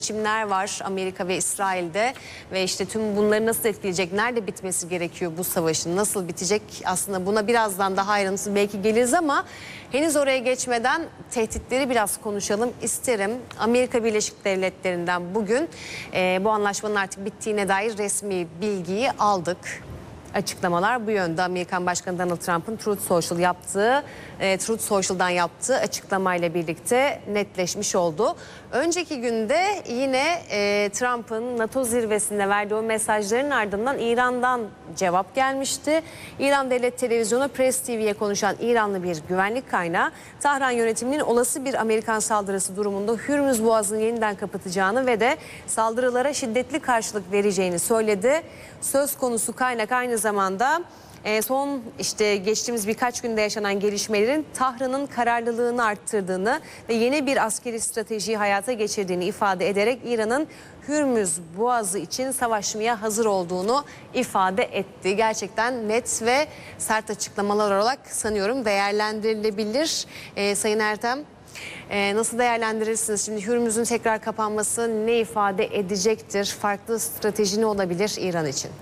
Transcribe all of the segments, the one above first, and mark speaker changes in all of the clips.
Speaker 1: Seçimler var Amerika ve İsrail'de ve işte tüm bunları nasıl etkileyecek, nerede bitmesi gerekiyor bu savaşın, nasıl bitecek, aslında buna birazdan daha ayrıntılı belki geliriz ama henüz oraya geçmeden tehditleri biraz konuşalım isterim. Amerika Birleşik Devletleri'nden bugün bu anlaşmanın artık bittiğine dair resmi bilgiyi aldık. Açıklamalar bu yönde. Amerikan Başkanı Donald Trump'ın Truth Social'dan yaptığı açıklamayla birlikte netleşmiş oldu. Önceki günde yine Trump'ın NATO zirvesinde verdiği o mesajların ardından İran'dan cevap gelmişti. İran Devlet Televizyonu Press TV'ye konuşan İranlı bir güvenlik kaynağı, Tahran yönetiminin olası bir Amerikan saldırısı durumunda Hürmüz Boğazı'nı yeniden kapatacağını ve de saldırılara şiddetli karşılık vereceğini söyledi. Söz konusu kaynak aynı zamanda son geçtiğimiz birkaç günde yaşanan gelişmelerin Tahran'ın kararlılığını arttırdığını ve yeni bir askeri stratejiyi hayata geçirdiğini ifade ederek İran'ın Hürmüz Boğazı için savaşmaya hazır olduğunu ifade etti. Gerçekten net ve sert açıklamalar olarak sanıyorum değerlendirilebilir. Sayın Ertem, nasıl değerlendirirsiniz? Şimdi Hürmüz'ün tekrar kapanması ne ifade edecektir? Farklı strateji ne olabilir İran için?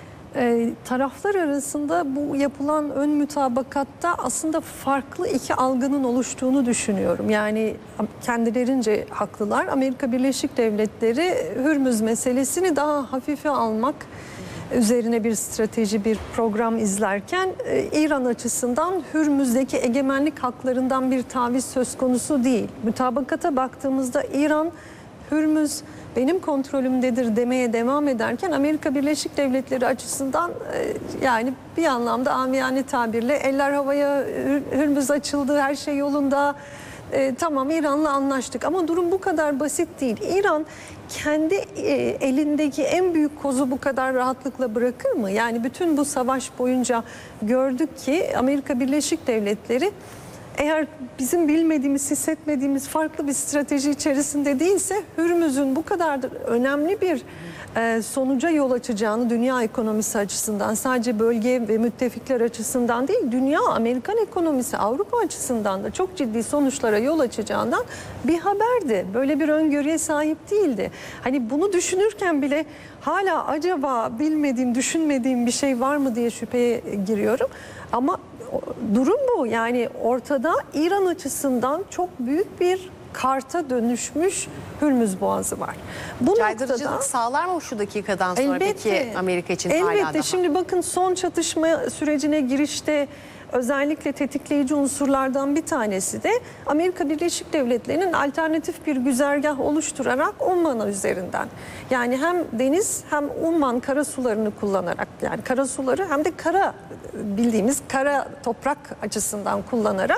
Speaker 2: Taraflar arasında bu yapılan ön mütabakatta aslında farklı iki algının oluştuğunu düşünüyorum. Yani kendilerince haklılar. Amerika Birleşik Devletleri Hürmüz meselesini daha hafife almak üzerine bir strateji, bir program izlerken İran açısından Hürmüz'deki egemenlik haklarından bir taviz söz konusu değil. Mütabakata baktığımızda İran Hürmüz benim kontrolümdedir demeye devam ederken Amerika Birleşik Devletleri açısından yani bir anlamda amiyane tabirle eller havaya, Hürmüz açıldı, her şey yolunda, tamam İran'la anlaştık ama durum bu kadar basit değil. İran kendi elindeki en büyük kozu bu kadar rahatlıkla bırakır mı? Yani bütün bu savaş boyunca gördük ki Amerika Birleşik Devletleri eğer bizim bilmediğimiz, hissetmediğimiz farklı bir strateji içerisinde değilse Hürmüz'ün bu kadar önemli bir sonuca yol açacağını dünya ekonomisi açısından, sadece bölge ve müttefikler açısından değil, dünya, Amerikan ekonomisi, Avrupa açısından da çok ciddi sonuçlara yol açacağından bir haberdi. Böyle bir öngörüye sahip değildi. Hani bunu düşünürken bile hala acaba bilmediğim, düşünmediğim bir şey var mı diye şüpheye giriyorum. Ama durum bu. Yani ortada İran açısından çok büyük bir karta dönüşmüş Hürmüz Boğazı var. Bu
Speaker 1: caydırıcılık
Speaker 2: noktada
Speaker 1: sağlar mı şu dakikadan sonra peki Amerika için hala
Speaker 2: elbette
Speaker 1: daha?
Speaker 2: Şimdi bakın, son çatışma sürecine girişte özellikle tetikleyici unsurlardan bir tanesi de Amerika Birleşik Devletleri'nin alternatif bir güzergah oluşturarak Umman üzerinden, yani hem deniz hem Umman karasularını kullanarak, yani karasuları hem de bildiğimiz kara toprak açısından kullanarak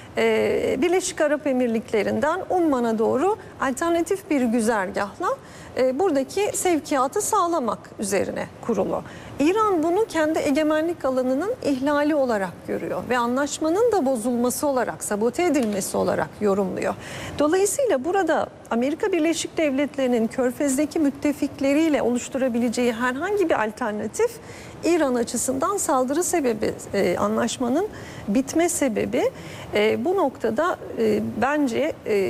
Speaker 2: Birleşik Arap Emirlikleri'nden Umman'a doğru alternatif bir güzergahla buradaki sevkiyatı sağlamak üzerine kurulu. İran bunu kendi egemenlik alanının ihlali olarak görüyor ve anlaşmanın da bozulması olarak, sabote edilmesi olarak yorumluyor. Dolayısıyla burada Amerika Birleşik Devletleri'nin Körfez'deki müttefikleriyle oluşturabileceği herhangi bir alternatif İran açısından saldırı sebebi, anlaşmanın bitme sebebi. Bu noktada bence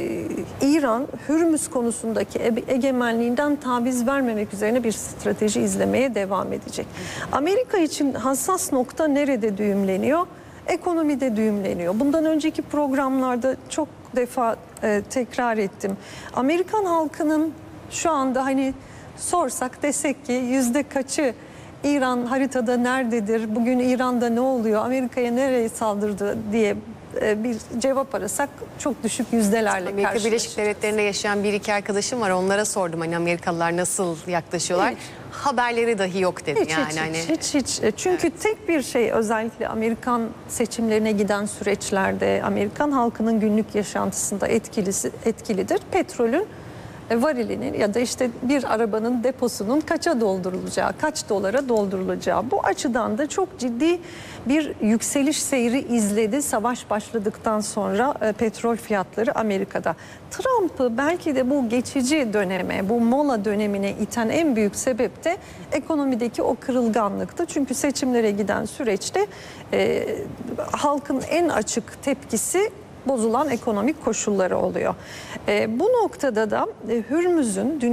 Speaker 2: İran Hürmüz konusundaki egemenliğinden taviz vermemek üzerine bir strateji izlemeye devam edecek. Amerika için hassas nokta nerede düğümleniyor? Ekonomide düğümleniyor. Bundan önceki programlarda çok defa tekrar ettim. Amerikan halkının şu anda hani sorsak desek ki yüzde kaçı İran haritada nerededir, bugün İran'da ne oluyor, Amerika'ya nereye saldırdı diye bir cevap arasak çok düşük yüzdelerle karşılaşacağız.
Speaker 1: Amerika Birleşik Devletleri'nde yaşayan bir iki arkadaşım var, onlara sordum hani Amerikalılar nasıl yaklaşıyorlar. Evet. Haberleri dahi yok dedi.
Speaker 2: Hiç. Çünkü tek bir şey, özellikle Amerikan seçimlerine giden süreçlerde Amerikan halkının günlük yaşantısında etkilidir. Petrolün varilinin ya da işte bir arabanın deposunun kaça doldurulacağı, kaç dolara doldurulacağı. Bu açıdan da çok ciddi bir yükseliş seyri izledi savaş başladıktan sonra petrol fiyatları Amerika'da. Trump'ı belki de bu geçici döneme, bu mola dönemine iten en büyük sebep de ekonomideki o kırılganlıktı. Çünkü seçimlere giden süreçte halkın en açık tepkisi bozulan ekonomik koşulları oluyor. Bu noktada da Hürmüz'ün